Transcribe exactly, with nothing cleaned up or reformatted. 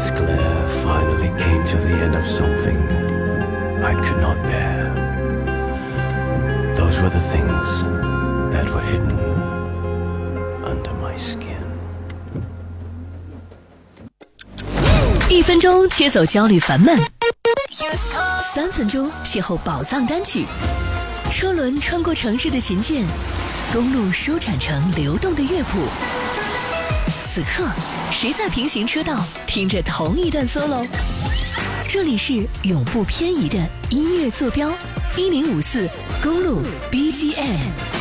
Its glare finally came to the end of something I could not bear. Those were the things that were hidden under my skin. 一分钟切走焦虑烦闷，三分钟邂逅宝藏单曲。车轮穿过城市的琴键，公路舒展成流动的乐谱。此刻，谁在平行车道听着同一段 solo？ 这里是永不偏移的音乐坐标，一零五四公路 B G M。